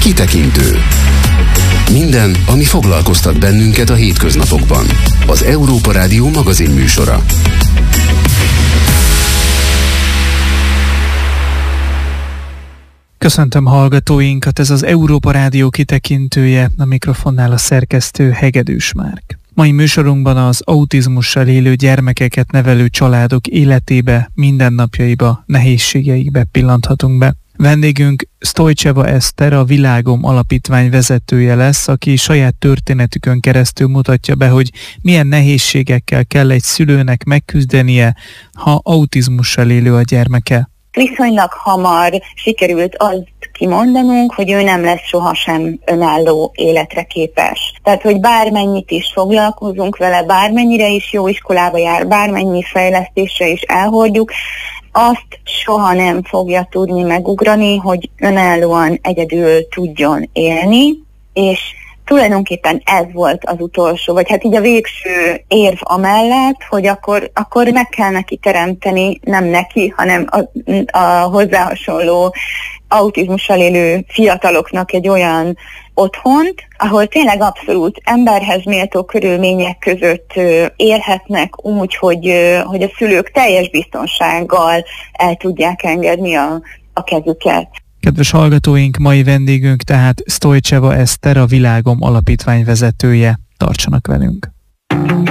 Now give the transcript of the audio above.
Kitekintő. Minden, ami foglalkoztat bennünket a hétköznapokban. Az Európa Rádió magazinműsora. Köszöntöm hallgatóinkat, ez az Európa Rádió kitekintője, a mikrofonnál a szerkesztő Hegedűs Márk. Mai műsorunkban az autizmussal élő gyermekeket nevelő családok életébe, mindennapjaiba, nehézségeikbe pillanthatunk be. Vendégünk Sztojcseva Eszter, a Világom Alapítvány vezetője lesz, aki saját történetükön keresztül mutatja be, hogy milyen nehézségekkel kell egy szülőnek megküzdenie, ha autizmussal élő a gyermeke. Viszonylag hamar sikerült azt kimondanunk, hogy ő nem lesz sohasem önálló életre képes. Tehát, hogy bármennyit is foglalkozunk vele, bármennyire is jó iskolába jár, bármennyi fejlesztésre is elhordjuk, azt soha nem fogja tudni megugrani, hogy önállóan egyedül tudjon élni, és tulajdonképpen ez volt az utolsó, vagy hát így a végső érv amellett, hogy akkor meg kell neki teremteni, nem neki, hanem a hozzá hasonló autizmussal élő fiataloknak egy olyan otthont, ahol tényleg abszolút emberhez méltó körülmények között élhetnek úgy, hogy a szülők teljes biztonsággal el tudják engedni a kezüket. Kedves hallgatóink, mai vendégünk tehát Sztojcseva Eszter, a Világom Alapítvány vezetője. Tartsanak velünk!